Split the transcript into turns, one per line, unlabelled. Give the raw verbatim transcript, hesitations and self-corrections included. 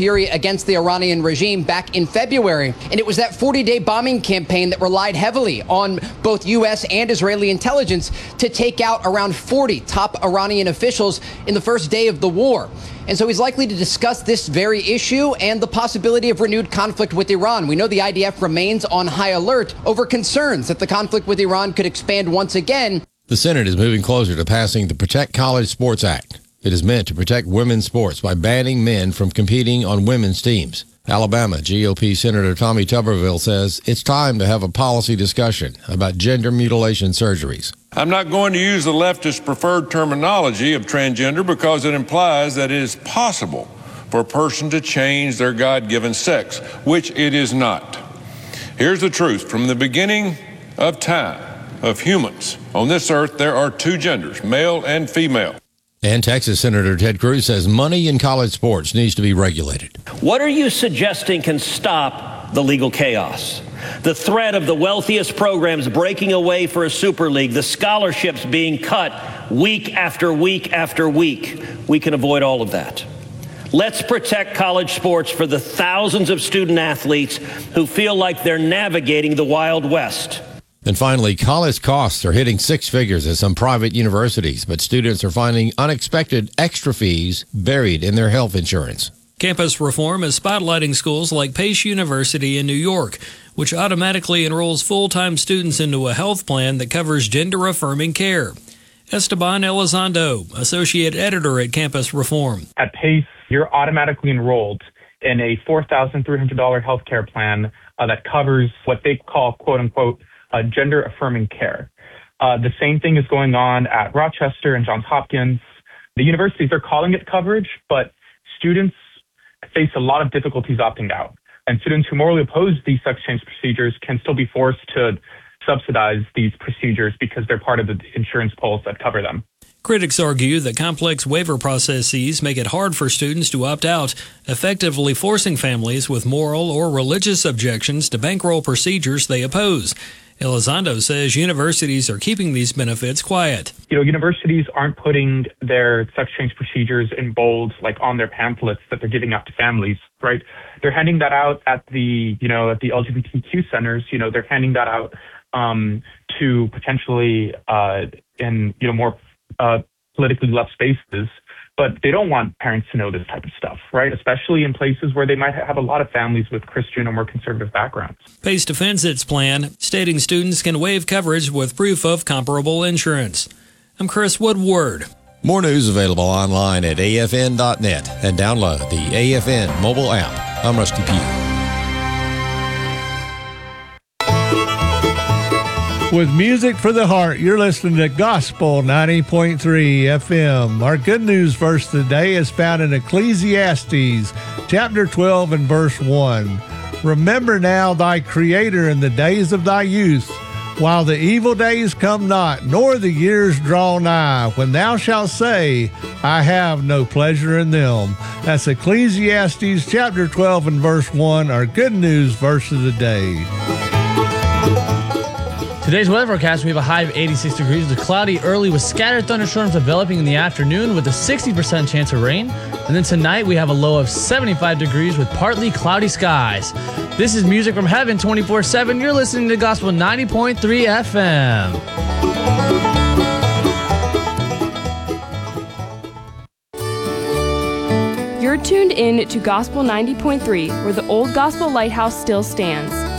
fury against the Iranian regime back in February. And it was that forty-day bombing campaign that relied heavily on both U S and Israeli intelligence to take out around forty top Iranian officials in the first day of the war. And so he's likely to discuss this very issue and the possibility of renewed conflict with Iran. We know the I D F remains on high alert over concerns that the conflict with Iran could expand once again.
The Senate is moving closer to passing the Protect College Sports Act. It is meant to protect women's sports by banning men from competing on women's teams. Alabama G O P Senator Tommy Tuberville says it's time to have a policy discussion about gender mutilation surgeries.
I'm not going to use the leftist preferred terminology of transgender because it implies that it is possible for a person to change their God-given sex, which it is not. Here's the truth. From the beginning of time of humans on this earth, there are two genders, male and female.
And Texas Senator Ted Cruz says money in college sports needs to be regulated.
What are you suggesting can stop the legal chaos? The threat of the wealthiest programs breaking away for a super league, the scholarships being cut week after week after week. We can avoid all of that. Let's protect college sports for the thousands of student athletes who feel like they're navigating the Wild West.
And finally, college costs are hitting six figures at some private universities, but students are finding unexpected extra fees buried in their health insurance.
Campus reform is spotlighting schools like Pace University in New York, which automatically enrolls full-time students into a health plan that covers gender-affirming care. Esteban Elizondo, associate editor at Campus Reform.
At Pace, you're automatically enrolled in a four thousand three hundred dollars health care plan uh, that covers what they call, quote-unquote, Uh, gender-affirming care. Uh, the same thing is going on at Rochester and Johns Hopkins. The universities are calling it coverage, but students face a lot of difficulties opting out. And students who morally oppose these sex change procedures can still be forced to subsidize these procedures because they're part of the insurance pools that cover them.
Critics argue that complex waiver processes make it hard for students to opt out, effectively forcing families with moral or religious objections to bankroll procedures they oppose. Elizondo says universities are keeping these benefits quiet.
You know, universities aren't putting their sex change procedures in bold, like on their pamphlets that they're giving out to families, right? They're handing that out at the, you know, at the L G B T Q centers. You know, they're handing that out um, to potentially uh, in, you know, more uh, politically left spaces. But they don't want parents to know this type of stuff, right? Especially in places where they might have a lot of families with Christian or more conservative backgrounds.
Pace defends its plan, stating students can waive coverage with proof of comparable insurance. I'm Chris Woodward.
More news available online at A F N dot net and download the A F N mobile app. I'm Rusty Pugh.
With music for the heart, you're listening to Gospel ninety point three F M. Our good news verse today is found in Ecclesiastes chapter twelve and verse one. Remember now thy Creator in the days of thy youth, while the evil days come not, nor the years draw nigh, when thou shalt say, I have no pleasure in them. That's Ecclesiastes chapter twelve and verse one, our good news verse of the day.
Today's weather forecast, we have a high of eighty-six degrees with cloudy early with scattered thunderstorms developing in the afternoon with a sixty percent chance of rain. And then tonight we have a low of seventy-five degrees with partly cloudy skies. This is Music from Heaven twenty-four seven. You're listening to Gospel ninety point three F M.
You're tuned in to Gospel ninety point three, where the old Gospel Lighthouse still stands.